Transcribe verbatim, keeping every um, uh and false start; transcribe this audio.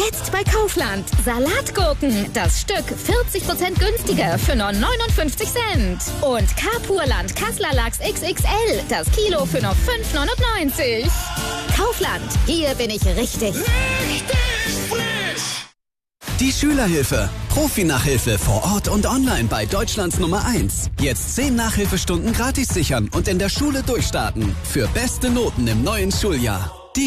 Jetzt bei Kaufland. Salatgurken. Das Stück vierzig Prozent günstiger für nur neunundfünfzig Cent. Und Carpurland Kassler Lachs X X L. Das Kilo für nur fünf neunundneunzig. Kaufland. Hier bin ich richtig. Richtig frisch! Die Schülerhilfe. Profi-Nachhilfe vor Ort und online bei Deutschlands Nummer eins. Jetzt zehn Nachhilfestunden gratis sichern und in der Schule durchstarten. Für beste Noten im neuen Schuljahr.